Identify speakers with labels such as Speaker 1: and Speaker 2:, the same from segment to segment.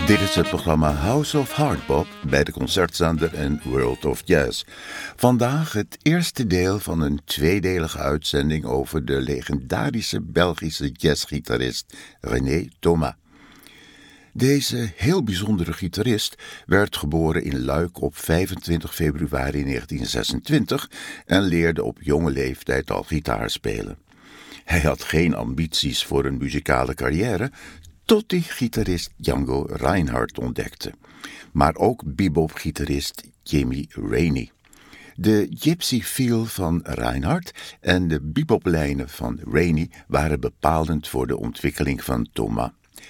Speaker 1: Dit is het programma House of Hardbop bij de Concertzender en World of Jazz. Vandaag het eerste deel van een tweedelige uitzending over de legendarische Belgische jazzgitarist René Thomas. Deze heel bijzondere gitarist werd geboren in Luik op 25 februari 1926 en leerde op jonge leeftijd al gitaar spelen. Hij had geen ambities voor een muzikale carrière, tot hij gitarist Django Reinhardt ontdekte, maar ook bebop-gitarist Jimmy Raney. De gypsy feel van Reinhardt en de beboplijnen van Raney waren bepalend voor de ontwikkeling van Thomas.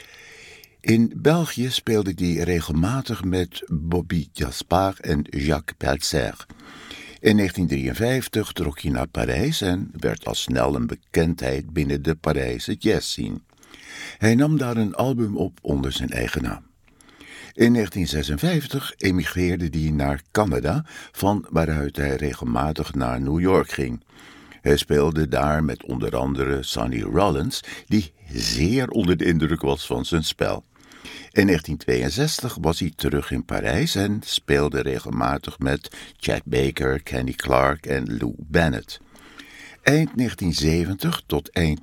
Speaker 1: In België speelde hij regelmatig met Bobby Jaspar en Jacques Pelzer. In 1953 trok hij naar Parijs en werd al snel een bekendheid binnen de Parijse jazzscene. Hij nam daar een album op onder zijn eigen naam. In 1956 emigreerde hij naar Canada, van waaruit hij regelmatig naar New York ging. Hij speelde daar met onder andere Sonny Rollins, die zeer onder de indruk was van zijn spel. In 1962 was hij terug in Parijs en speelde regelmatig met Chet Baker, Kenny Clarke en Lou Bennett. Eind 1970 tot eind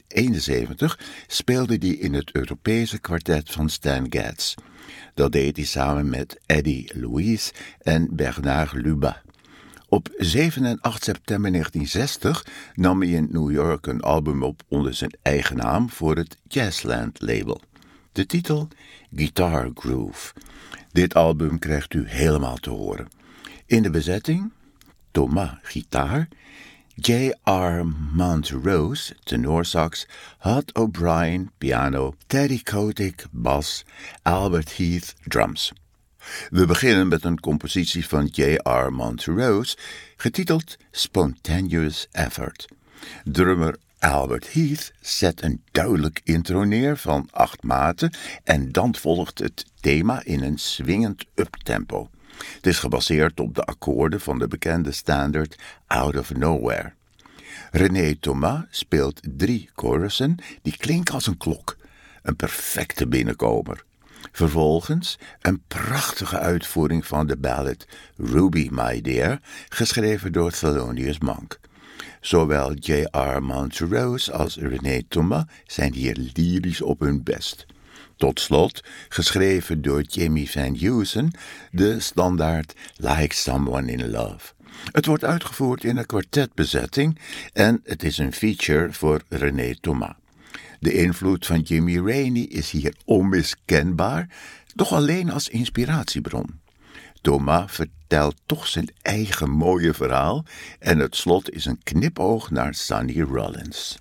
Speaker 1: 1971 speelde hij in het Europese kwartet van Stan Getz. Dat deed hij samen met Eddie Louis en Bernard Luba. Op 7 en 8 september 1960 nam hij in New York een album op onder zijn eigen naam voor het Jazzland label. De titel Guitar Groove. Dit album krijgt u helemaal te horen. In de bezetting Thomas gitaar, J.R. Montrose tenorsax, Hot O'Brien piano, Teddy Kotick bas, Albert Heath drums. We beginnen met een compositie van J.R. Montrose, getiteld Spontaneous Effort. Drummer Albert Heath zet een duidelijk intro neer van 8 maten en dan volgt het thema in een swingend uptempo. Het is gebaseerd op de akkoorden van de bekende standaard Out of Nowhere. René Thomas speelt 3 chorussen die klinken als een klok, een perfecte binnenkomer. Vervolgens een prachtige uitvoering van de ballad Ruby My Dear, geschreven door Thelonious Monk. Zowel J.R. Montrose als René Thomas zijn hier lyrisch op hun best. Tot slot, geschreven door Jimmy Van Heusen, de standaard Like Someone in Love. Het wordt uitgevoerd in een kwartetbezetting en het is een feature voor René Thomas. De invloed van Jimmy Raney is hier onmiskenbaar, doch alleen als inspiratiebron. Thomas vertelt toch zijn eigen mooie verhaal en het slot is een knipoog naar Sonny Rollins.